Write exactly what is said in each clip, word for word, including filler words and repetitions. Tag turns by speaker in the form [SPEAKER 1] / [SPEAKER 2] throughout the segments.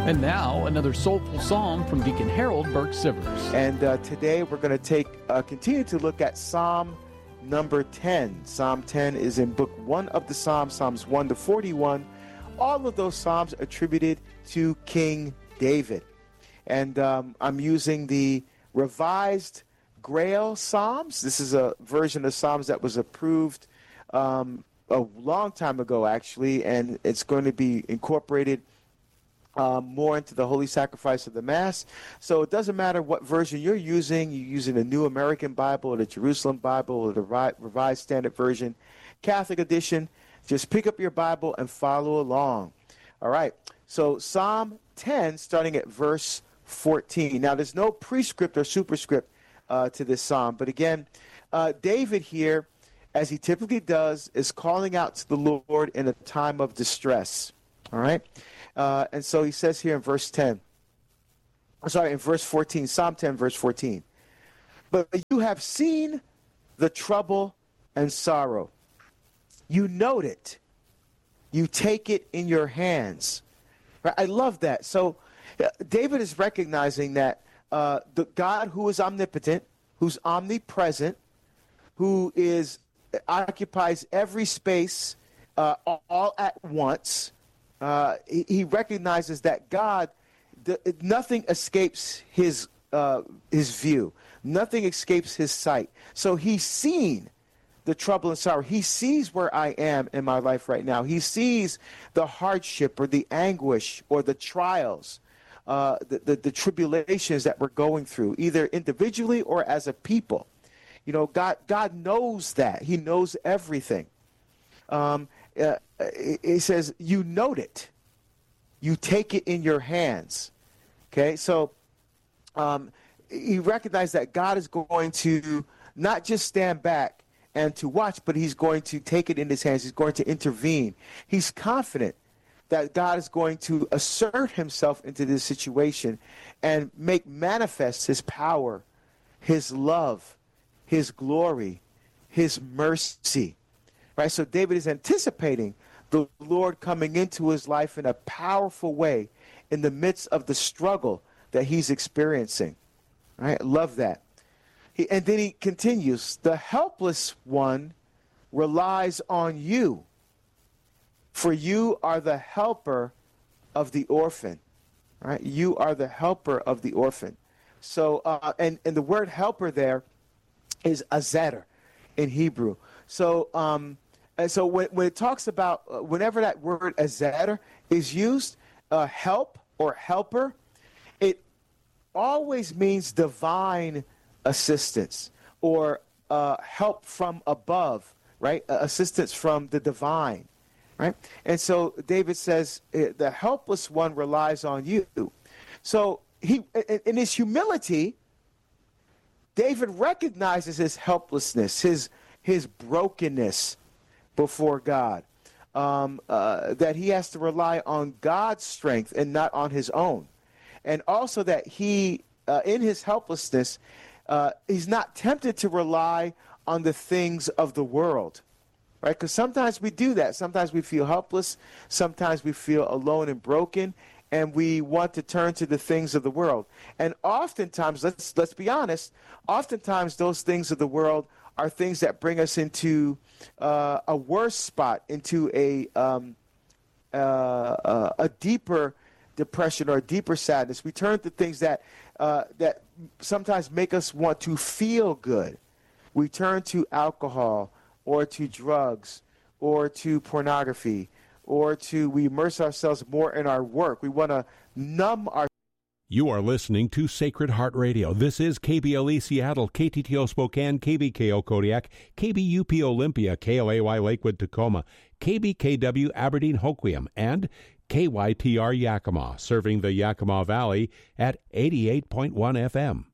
[SPEAKER 1] And now, another soulful psalm from Deacon Harold Burke-Sivers.
[SPEAKER 2] And uh, today we're going to take uh, continue to look at Psalm number ten. Psalm ten is in book one of the Psalms, Psalms one to forty-one. All of those Psalms attributed to King David. And um, I'm using the Revised Grail Psalms. This is a version of Psalms that was approved um, a long time ago, actually, and it's going to be incorporated Um, more into the holy sacrifice of the Mass. So it doesn't matter what version you're using. You're using the New American Bible or the Jerusalem Bible or the Revised Standard Version, Catholic edition. Just pick up your Bible and follow along. All right. So Psalm ten, starting at verse fourteen. Now, there's no prescript or superscript uh, to this psalm. But again, uh, David here, as he typically does, is calling out to the Lord in a time of distress. All right. Uh, and so he says here in verse ten, sorry, in verse fourteen, Psalm ten, verse fourteen, but you have seen the trouble and sorrow. You note it. You take it in your hands. Right? I love that. So uh, David is recognizing that uh, the God who is omnipotent, who's omnipresent, who is occupies every space uh, all at once, Uh, he, he recognizes that God, the, nothing escapes his uh, his view. Nothing escapes his sight. So he's seen the trouble and sorrow. He sees where I am in my life right now. He sees the hardship or the anguish or the trials, uh, the, the, the tribulations that we're going through, either individually or as a people. You know, God, God knows that. He knows everything. Um, uh, it says, you note it. You take it in your hands. Okay, so um, he recognized that God is going to not just stand back and to watch, but he's going to take it in his hands. He's going to intervene. He's confident that God is going to assert himself into this situation and make manifest his power, his love, his glory, his mercy. Right, so David is anticipating the Lord coming into his life in a powerful way in the midst of the struggle that he's experiencing. Right, love that. He, and then he continues, the helpless one relies on you, for you are the helper of the orphan. Right, you are the helper of the orphan. So, uh, and, and the word helper there is azer in Hebrew. So, um, And so when, when it talks about, uh, whenever that word azer is used, uh, help or helper, it always means divine assistance or uh, help from above, right? Uh, assistance from the divine, right? And so David says, uh, the helpless one relies on you. So he, in, in his humility, David recognizes his helplessness, his his brokenness before God, um, uh, that he has to rely on God's strength and not on his own. And also that he, uh, in his helplessness, uh, he's not tempted to rely on the things of the world, right? Because sometimes we do that. Sometimes we feel helpless. Sometimes we feel alone and broken, and we want to turn to the things of the world. And oftentimes, let's let's be honest, oftentimes those things of the world are things that bring us into uh, a worse spot, into a um, uh, uh, a deeper depression or a deeper sadness. We turn to things that uh, that sometimes make us want to feel good. We turn to alcohol or to drugs or to pornography or to we immerse ourselves more in our work. We want to numb our.
[SPEAKER 3] You are listening to Sacred Heart Radio. This is K B L E Seattle, K T T O Spokane, K B K O Kodiak, K B U P Olympia, K L A Y Lakewood Tacoma, K B K W Aberdeen Hoquiam, and K Y T R Yakima, serving the Yakima Valley at eighty-eight point one F M.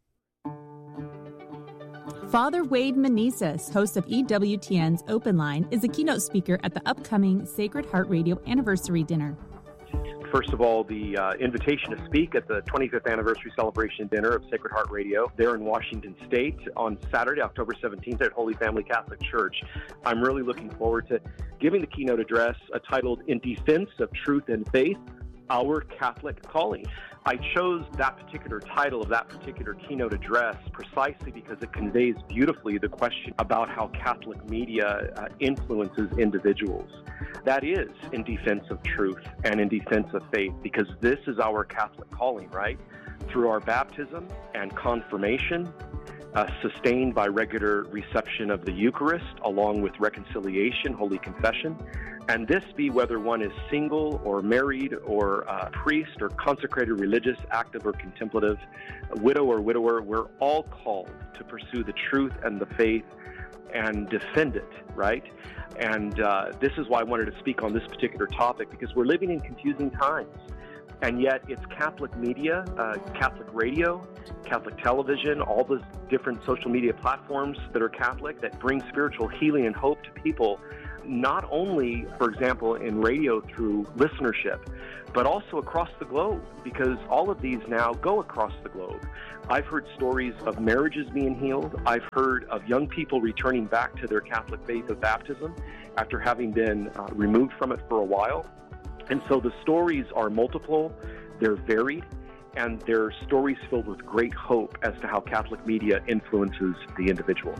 [SPEAKER 4] Father Wade Meneses, host of E W T N's Open Line, is a keynote speaker at the upcoming Sacred Heart Radio Anniversary Dinner.
[SPEAKER 5] First of all, the uh, invitation to speak at the twenty-fifth anniversary celebration dinner of Sacred Heart Radio there in Washington State on Saturday, October seventeenth at Holy Family Catholic Church. I'm really looking forward to giving the keynote address uh, titled In Defense of Truth and Faith, Our Catholic Calling. I chose that particular title of that particular keynote address precisely because it conveys beautifully the question about how Catholic media uh, influences individuals. That is in defense of truth and in defense of faith, because this is our Catholic calling, right? Through our baptism and confirmation, uh, sustained by regular reception of the Eucharist, along with reconciliation, Holy Confession, and this be whether one is single or married or uh, priest or consecrated religious, active or contemplative, widow or widower, we're all called to pursue the truth and the faith and defend it, right? And uh, this is why I wanted to speak on this particular topic, because we're living in confusing times. And yet it's Catholic media, uh, Catholic radio, Catholic television, all those different social media platforms that are Catholic that bring spiritual healing and hope to people, not only, for example, in radio through listenership, but also across the globe, because all of these now go across the globe. I've heard stories of marriages being healed. I've heard of young people returning back to their Catholic faith of baptism after having been uh, removed from it for a while. And so the stories are multiple, they're varied, and they're stories filled with great hope as to how Catholic media influences the individual.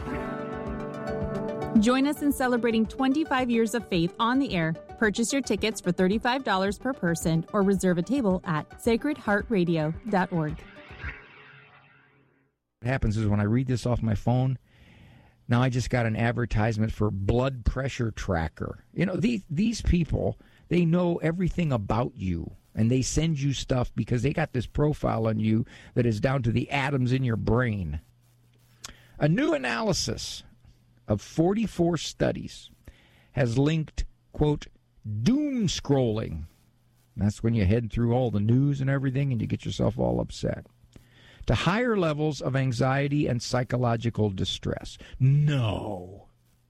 [SPEAKER 4] Join us in celebrating twenty-five years of faith on the air. Purchase your tickets for thirty-five dollars per person or reserve a table at sacred heart radio dot org.
[SPEAKER 6] What happens is when I read this off my phone, now I just got an advertisement for blood pressure tracker. You know, these, these people, they know everything about you, and they send you stuff because they got this profile on you that is down to the atoms in your brain. A new analysis of forty-four studies has linked, quote, doom scrolling. That's when you head through all the news and everything and you get yourself all upset, to higher levels of anxiety and psychological distress. No.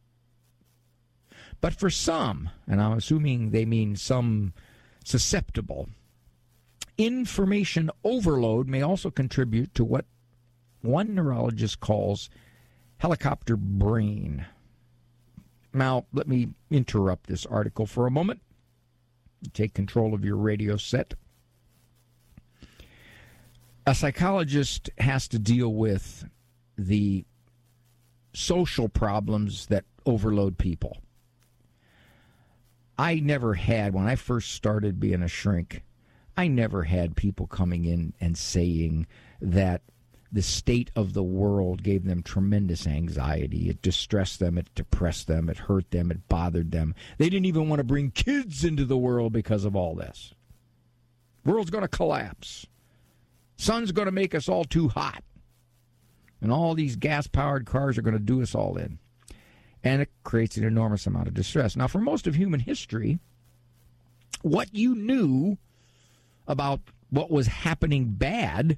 [SPEAKER 6] But for some, and I'm assuming they mean some susceptible, information overload may also contribute to what one neurologist calls helicopter brain. Now, let me interrupt this article for a moment. Take control of your radio set. A psychologist has to deal with the social problems that overload people. I never had, when I first started being a shrink, I never had people coming in and saying that the state of the world gave them tremendous anxiety. It distressed them, it depressed them, it hurt them, it bothered them. They didn't even want to bring kids into the world because of all this. World's going to collapse. Sun's going to make us all too hot. And all these gas-powered cars are going to do us all in. And it creates an enormous amount of distress. Now, for most of human history, what you knew about what was happening bad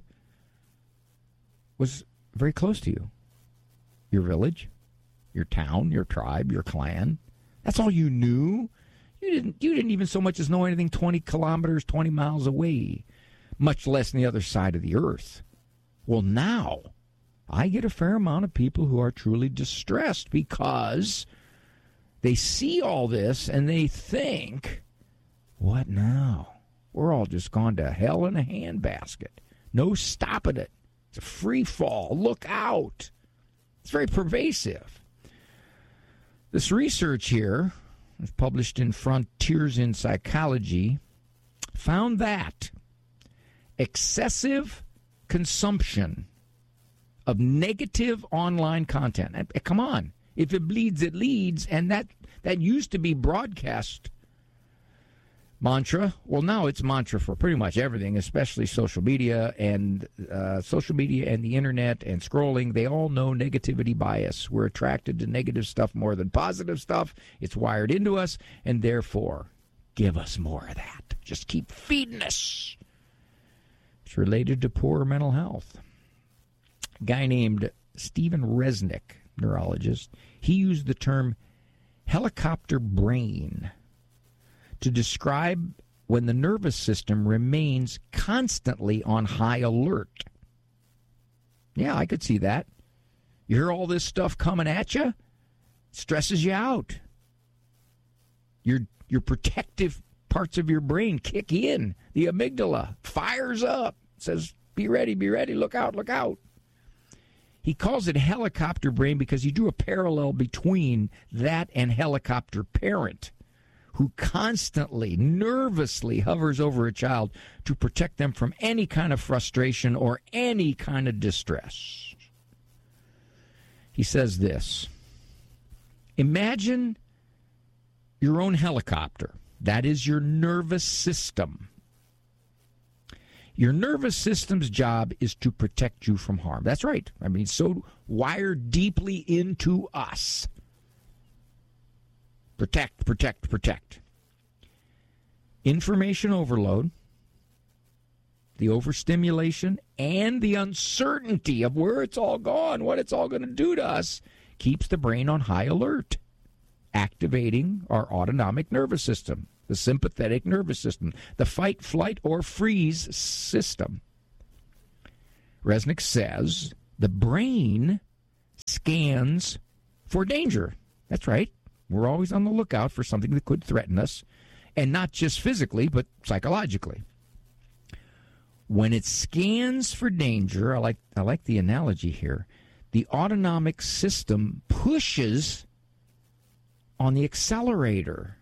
[SPEAKER 6] was very close to you. Your village, your town, your tribe, your clan. That's all you knew. You didn't you didn't even so much as know anything twenty kilometers, twenty miles away, much less on the other side of the earth. Well, now I get a fair amount of people who are truly distressed because they see all this and they think, what now? We're all just gone to hell in a handbasket. No stopping it. It's a free fall. Look out. It's very pervasive. This research here, was published in Frontiers in Psychology, found that excessive consumption of negative online content. And, come on. If it bleeds, it leads. And that, that used to be broadcast mantra. Well, now it's mantra for pretty much everything, especially social media and uh, social media and the internet and scrolling. They all know negativity bias. We're attracted to negative stuff more than positive stuff. It's wired into us, and therefore, give us more of that. Just keep feeding us. It's related to poor mental health. A guy named Stephen Resnick, neurologist, he used the term helicopter brain to describe when the nervous system remains constantly on high alert. Yeah, I could see that. You hear all this stuff coming at you, it stresses you out. Your your protective parts of your brain kick in. The amygdala fires up, says, be ready, be ready, look out, look out. He calls it helicopter brain because he drew a parallel between that and helicopter parent, who constantly, nervously hovers over a child to protect them from any kind of frustration or any kind of distress. He says this, imagine your own helicopter. That is your nervous system. Your nervous system's job is to protect you from harm. That's right. I mean, so wired deeply into us. Protect, protect, protect. Information overload, the overstimulation, and the uncertainty of where it's all gone, what it's all going to do to us, keeps the brain on high alert, activating our autonomic nervous system, the sympathetic nervous system, the fight, flight, or freeze system. Resnick says the brain scans for danger. That's right. We're always on the lookout for something that could threaten us, and not just physically, but psychologically. When it scans for danger, I like I like the analogy here, the autonomic system pushes on the accelerator.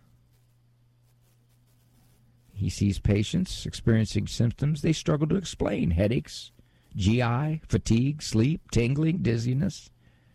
[SPEAKER 6] He sees patients experiencing symptoms they struggle to explain: headaches, G I, fatigue, sleep, tingling, dizziness.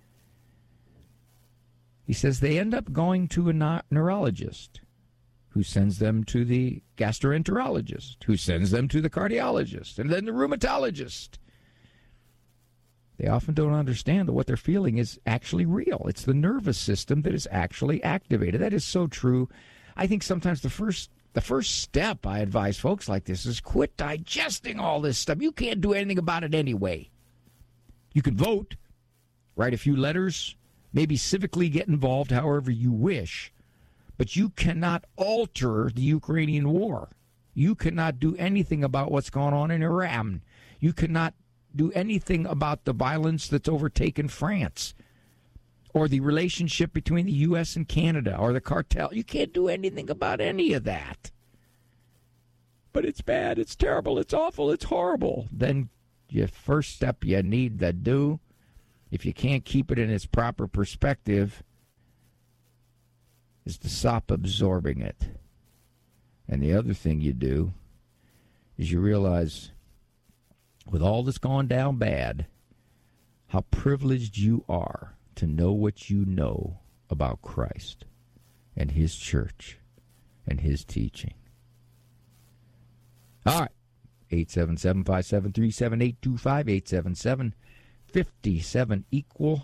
[SPEAKER 6] He says they end up going to a neurologist, who sends them to the gastroenterologist, who sends them to the cardiologist, and then the rheumatologist. They often don't understand that what they're feeling is actually real. It's the nervous system that is actually activated. That is so true. I think sometimes the first the first step I advise folks like this is quit digesting all this stuff. You can't do anything about it anyway. You can vote, write a few letters, maybe civically get involved however you wish, but you cannot alter the Ukrainian war. You cannot do anything about what's going on in Iran. You cannot do anything about the violence that's overtaken France, or the relationship between the U S and Canada, or the cartel. You can't do anything about any of that. But it's bad, it's terrible, it's awful, it's horrible. Then your first step you need to do, if you can't keep it in its proper perspective, is to stop absorbing it. And the other thing you do is you realize, with all that's gone down bad, how privileged you are to know what you know about Christ and his church and his teaching. All right. eight seven seven, five seven three, seven eight two five, eight seven seven, five seven equal.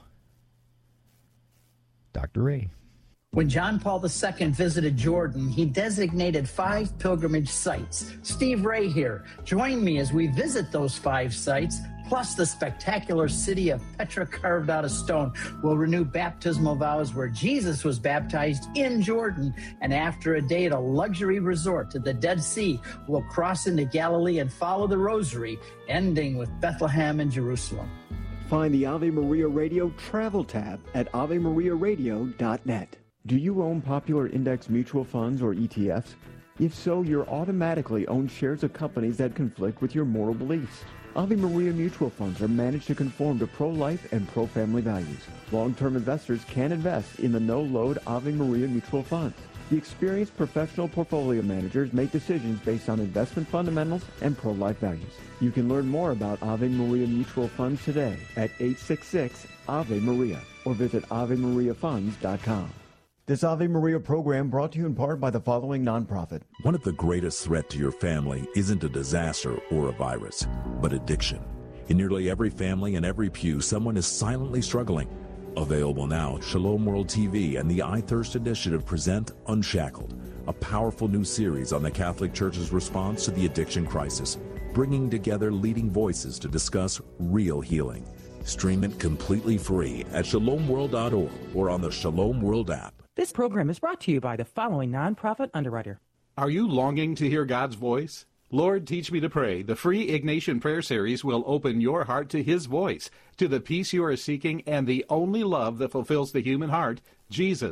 [SPEAKER 6] Doctor Ray.
[SPEAKER 7] When John Paul the Second visited Jordan, he designated five pilgrimage sites. Steve Ray here. Join me as we visit those five sites, plus the spectacular city of Petra carved out of stone. We'll renew baptismal vows where Jesus was baptized in Jordan, and after a day at a luxury resort to the Dead Sea, we'll cross into Galilee and follow the Rosary, ending with Bethlehem and Jerusalem.
[SPEAKER 8] Find the Ave Maria Radio travel tab at ave maria radio dot net. Do you own popular index mutual funds or E T Fs? If so, you're automatically own shares of companies that conflict with your moral beliefs. Ave Maria mutual funds are managed to conform to pro-life and pro-family values. Long-term investors can invest in the no-load Ave Maria mutual funds. The experienced professional portfolio managers make decisions based on investment fundamentals and pro-life values. You can learn more about Ave Maria mutual funds today at eight six six Ave Maria or visit ave maria funds dot com.
[SPEAKER 9] This Ave Maria program brought to you in part by the following nonprofit.
[SPEAKER 10] One of the greatest threats to your family isn't a disaster or a virus, but addiction. In nearly every family and every pew, someone is silently struggling. Available now, Shalom World T V and the I Thirst Initiative present Unshackled, a powerful new series on the Catholic Church's response to the addiction crisis, bringing together leading voices to discuss real healing. Stream it completely free at shalom world dot org or on the Shalom World app.
[SPEAKER 11] This program is brought to you by the following nonprofit underwriter.
[SPEAKER 12] Are you longing to hear God's voice? Lord, Teach Me to Pray, the free Ignatian Prayer Series will open your heart to His voice, to the peace you are seeking, and the only love that fulfills the human heart, Jesus.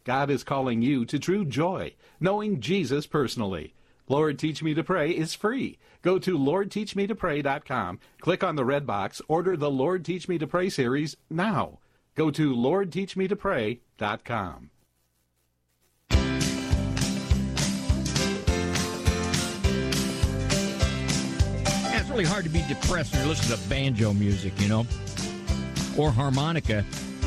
[SPEAKER 12] God is calling you to true joy, knowing Jesus personally. Lord Teach Me to Pray is free. Go to lord teach me to pray dot com, click on the red box, order the Lord Teach Me to Pray series now. Go to lord teach me to pray dot com.
[SPEAKER 6] Yeah, it's really hard to be depressed when you listen to banjo music, you know, or harmonica.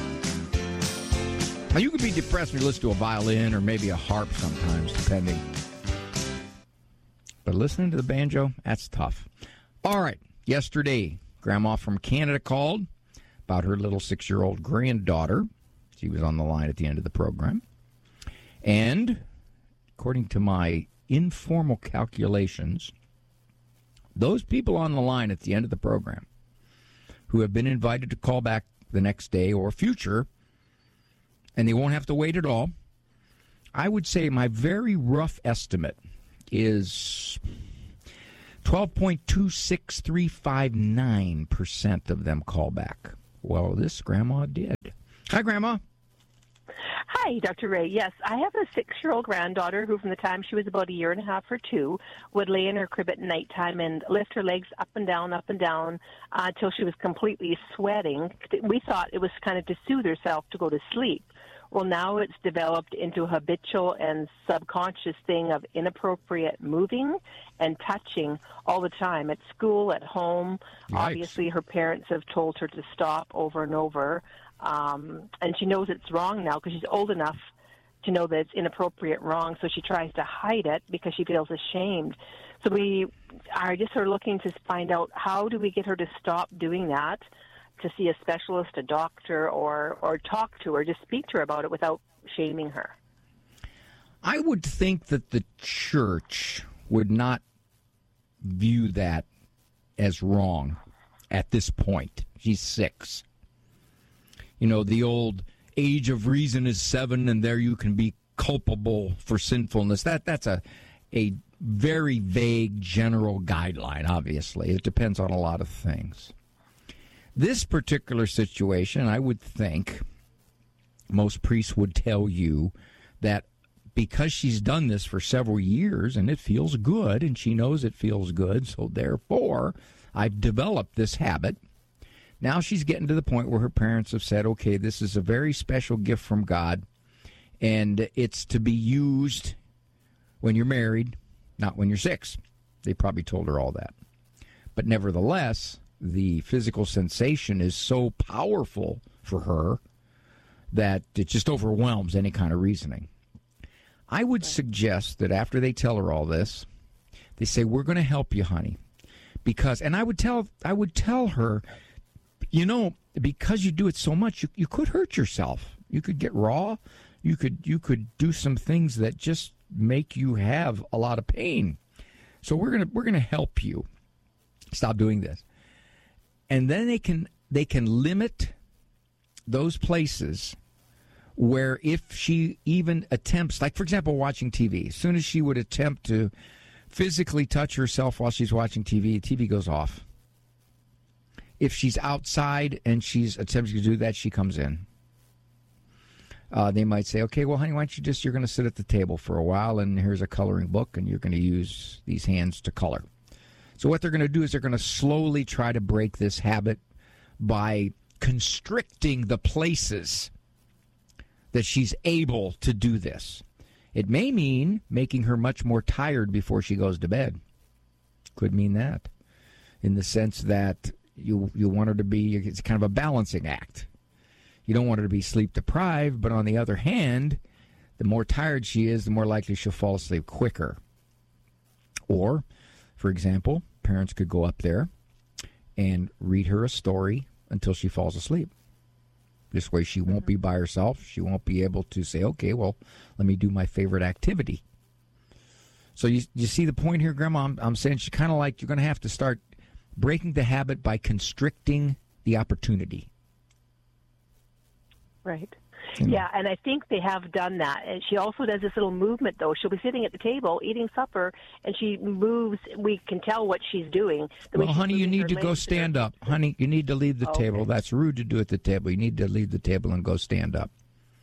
[SPEAKER 6] Now, you could be depressed when you listen to a violin or maybe a harp sometimes, depending. But listening to the banjo, that's tough. All right, yesterday, Grandma from Canada called about her little six-year-old granddaughter. She was on the line at the end of the program. And according to my informal calculations, those people on the line at the end of the program who have been invited to call back the next day or future, and they won't have to wait at all, I would say my very rough estimate is twelve point two six three five nine percent of them call back. Well, this Grandma did. Hi, Grandma.
[SPEAKER 13] Hi, Doctor Ray. Yes, I have a six-year-old granddaughter who, from the time she was about a year and a half or two, would lay in her crib at nighttime and lift her legs up and down, up and down, uh, until she was completely sweating. We thought it was kind of to soothe herself to go to sleep. Well, now it's developed into a habitual and subconscious thing of inappropriate moving and touching all the time at school, at home. Yikes. Obviously, her parents have told her to stop over and over, um, and she knows it's wrong now because she's old enough to know that it's inappropriate wrong, so she tries to hide it because she feels ashamed. So we are just sort of looking to find out, how do we get her to stop doing that, to see a specialist, a doctor, or or talk to her, just speak to her about it without shaming her?
[SPEAKER 6] I would think that the church would not view that as wrong at this point. She's six. You know, the old age of reason is seven, and there you can be culpable for sinfulness. That That's a, a very vague general guideline, obviously. It depends on a lot of things. This particular situation, I would think most priests would tell you that because she's done this for several years and it feels good and she knows it feels good, so therefore I've developed this habit. Now she's getting to the point where her parents have said, okay, this is a very special gift from God and it's to be used when you're married, not when you're six. They probably told her all that. But nevertheless, the physical sensation is so powerful for her that it just overwhelms any kind of reasoning. I would suggest that after they tell her all this, they say, we're going to help you, honey. Because, and I would tell I would tell her, you know, because you do it so much, you, you could hurt yourself. You could get raw. You could you could do some things that just make you have a lot of pain. So we're gonna we're gonna help you stop doing this. And then they can they can limit those places where if she even attempts, like, for example, watching T V, as soon as she would attempt to physically touch herself while she's watching T V, T V goes off. If she's outside and she's attempting to do that, she comes in. Uh, they might say, okay, well, honey, why don't you just, you're going to sit at the table for a while, and here's a coloring book, and you're going to use these hands to color. So what they're going to do is they're going to slowly try to break this habit by constricting the places that she's able to do this. It may mean making her much more tired before she goes to bed. Could mean that, in the sense that you you want her to be, it's kind of a balancing act. You don't want her to be sleep deprived, but on the other hand, the more tired she is, the more likely she'll fall asleep quicker. Or, for example, parents could go up there and read her a story until she falls asleep. This way she won't be by herself. She won't be able to say, okay, well, let me do my favorite activity. So you you see the point here, Grandma? I'm, I'm saying she's kind of like, you're going to have to start breaking the habit by constricting the opportunity.
[SPEAKER 13] Right. Yeah, and I think they have done that. And she also does this little movement, though. She'll be sitting at the table eating supper, and she moves. We can tell what she's doing.
[SPEAKER 6] Well, honey, you need to go stand up. Honey, you need to leave the
[SPEAKER 13] okay.
[SPEAKER 6] table. That's rude to do at the table. You need to leave the table and go stand up.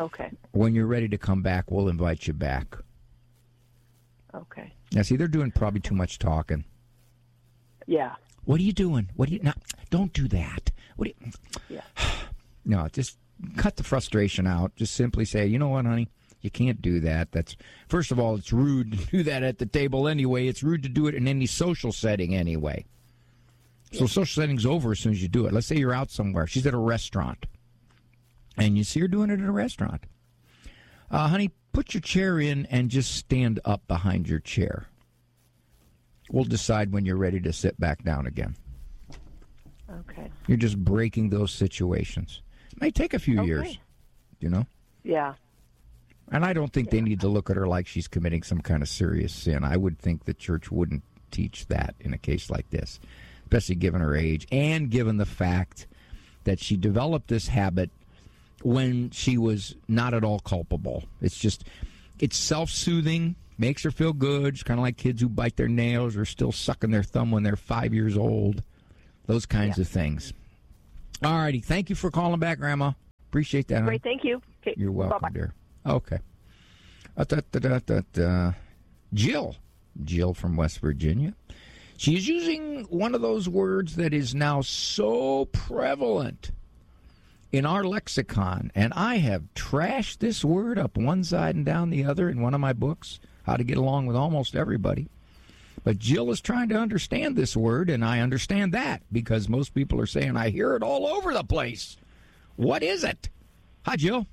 [SPEAKER 13] Okay.
[SPEAKER 6] When you're ready to come back, we'll invite you back.
[SPEAKER 13] Okay.
[SPEAKER 6] Now, see, they're doing probably too much talking.
[SPEAKER 13] Yeah.
[SPEAKER 6] What are you doing? What are you not? Don't do that. What? Do you,
[SPEAKER 13] yeah.
[SPEAKER 6] No, just cut the frustration out. Just simply say, you know what, honey, you can't do that. That's first of all, it's rude to do that at the table anyway. It's rude to do it in any social setting anyway. So social setting's over as soon as you do it. Let's say you're out somewhere. She's at a restaurant, and you see her doing it at a restaurant. Uh, honey, put your chair in and just stand up behind your chair. We'll decide when you're ready to sit back down again.
[SPEAKER 13] Okay.
[SPEAKER 6] You're just breaking those situations. It may take a few
[SPEAKER 13] okay.
[SPEAKER 6] years, you know?
[SPEAKER 13] Yeah.
[SPEAKER 6] And I don't think yeah. they need to look at her like she's committing some kind of serious sin. I would think the church wouldn't teach that in a case like this, especially given her age and given the fact that she developed this habit when she was not at all culpable. It's just, it's self-soothing, makes her feel good. It's kind of like kids who bite their nails or still sucking their thumb when they're five years old. Those kinds yeah. of things. All righty. Thank you for calling back, Grandma. Appreciate that.
[SPEAKER 13] Great.
[SPEAKER 6] Huh?
[SPEAKER 13] Thank you. Okay.
[SPEAKER 6] You're welcome,
[SPEAKER 13] Bye-bye.
[SPEAKER 6] dear. Okay. Uh, da, da, da, da, da. Jill. Jill from West Virginia. She is using one of those words that is now so prevalent in our lexicon, and I have trashed this word up one side and down the other in one of my books, How to Get Along with Almost Everybody. But Jill is trying to understand this word, and I understand that because most people are saying, I hear it all over the place. What is it? Hi, Jill.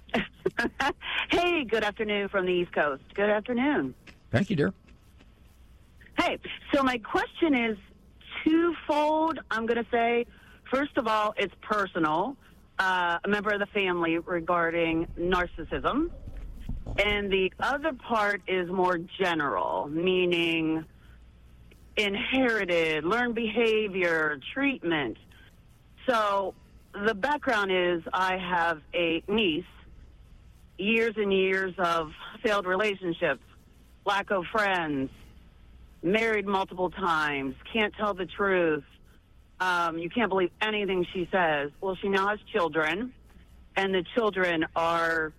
[SPEAKER 14] Hey, good afternoon from the East Coast. Good afternoon.
[SPEAKER 6] Thank you, dear.
[SPEAKER 14] Hey, so my question is twofold, I'm going to say. First of all, it's personal. Uh, a member of the family regarding narcissism. And the other part is more general, meaning inherited, learned behavior, treatment. So the background is I have a niece, years and years of failed relationships, lack of friends, married multiple times, can't tell the truth. Um, you can't believe anything she says. Well, she now has children, and the children are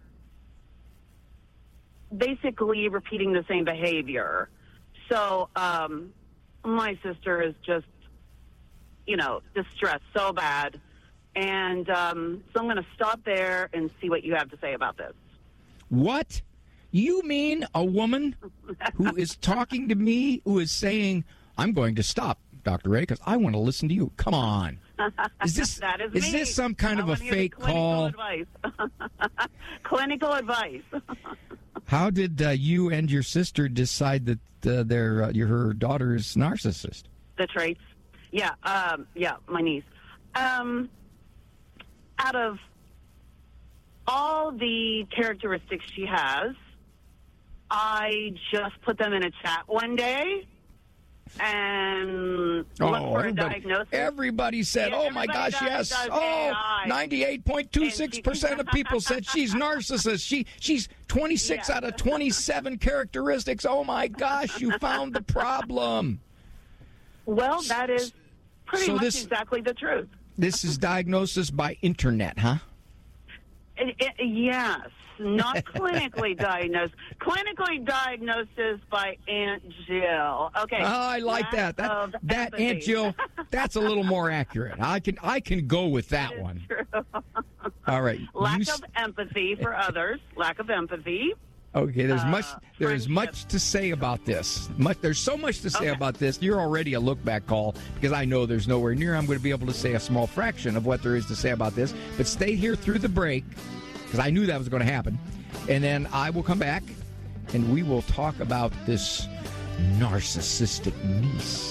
[SPEAKER 14] basically repeating the same behavior. So um, my sister is just, you know, distressed so bad. And um, so I'm going to stop there and see what you have to say about this.
[SPEAKER 6] What? You mean a woman who is talking to me, who is saying, I'm going to stop, Doctor Ray, because I want to listen to you. Come on. Is this
[SPEAKER 14] that is,
[SPEAKER 6] is
[SPEAKER 14] me.
[SPEAKER 6] this some kind
[SPEAKER 14] I
[SPEAKER 6] of a fake call?
[SPEAKER 14] Advice. Clinical advice.
[SPEAKER 6] How did uh, you and your sister decide that uh, their uh, your her daughter is narcissist?
[SPEAKER 14] The traits. Yeah, um, yeah, my niece. Um, out of all the characteristics she has, I just put them in a chat one day and
[SPEAKER 6] oh,
[SPEAKER 14] looked for a
[SPEAKER 6] everybody,
[SPEAKER 14] diagnosis.
[SPEAKER 6] Everybody said,
[SPEAKER 14] yeah,
[SPEAKER 6] oh, my gosh,
[SPEAKER 14] does,
[SPEAKER 6] yes.
[SPEAKER 14] Does
[SPEAKER 6] oh, ninety-eight point two six percent of people said she's narcissist. She She's twenty-six yeah. out of twenty-seven characteristics. Oh, my gosh, you found the problem.
[SPEAKER 14] Well, that is pretty
[SPEAKER 6] so
[SPEAKER 14] much
[SPEAKER 6] this,
[SPEAKER 14] exactly the truth.
[SPEAKER 6] This is diagnosis by internet, huh?
[SPEAKER 14] It, it, yes, not clinically diagnosed. Clinically diagnosis by Aunt Jill. Okay.
[SPEAKER 6] Oh, I like that. That, that Aunt Jill, that's a little more accurate. I can I can go with that, that one.
[SPEAKER 14] True.
[SPEAKER 6] All right.
[SPEAKER 14] Lack
[SPEAKER 6] you...
[SPEAKER 14] of empathy for others. Lack of empathy.
[SPEAKER 6] Okay, there's
[SPEAKER 14] uh,
[SPEAKER 6] much there's
[SPEAKER 14] friendship.
[SPEAKER 6] much to say about this. Much there's so much to say
[SPEAKER 14] okay.
[SPEAKER 6] about this. You're already a look back call because I know there's nowhere near I'm going to be able to say a small fraction of what there is to say about this. But stay here through the break because I knew that was going to happen. And then I will come back and we will talk about this narcissistic niece.